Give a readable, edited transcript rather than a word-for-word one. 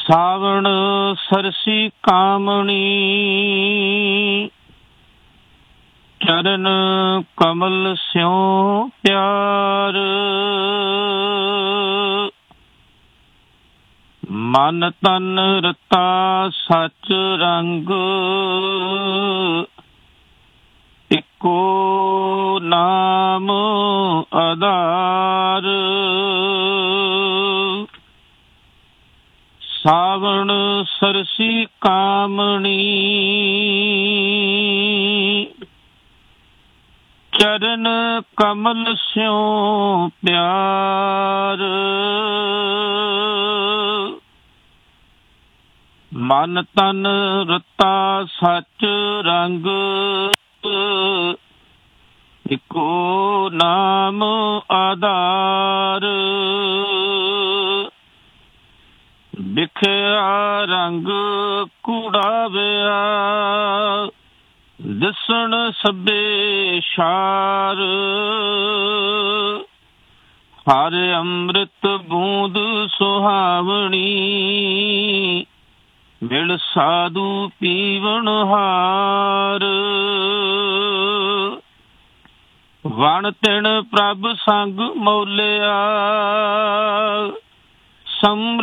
ਸਾਵਣ ਸਰਸੀ ਕਾਮਣੀ, ਚਰਨ ਕਮਲ ਸਿਉ ਪਿਆਰ। ਮਨ ਤਨ ਰਤਾ ਸਚ ਰੰਗ, ਇੱਕੋ ਨਾਮ ਆਧਾਰ। ਸਾਵਣ ਸਰਸੀ ਕਾਮਣੀ, ਚਰਨ ਕਮਲ ਸਿਉ ਪਿਆਰ। ਮਨ ਤਨ ਰਤਾ ਸਚ ਰੰਗ, ਇੱਕੋ ਨਾਮ ਆਧਾਰ। ਵਿਖਿਆ ਰੰਗ ਕੁੜਾਵਿਆ, ਦਿਸਣ ਸਭੇ ਸ਼ਾਰ। ਹਰ ਅੰਮ੍ਰਿਤ ਬੂੰਦ ਸੁਹਾਵਣੀ, ਮਿਲ ਸਾਧੂ ਪੀਵਣ ਹਾਰ। ਵਣ ਤਿਣ ਪ੍ਰਭ ਸੰਗ ਮੌਲਿਆ,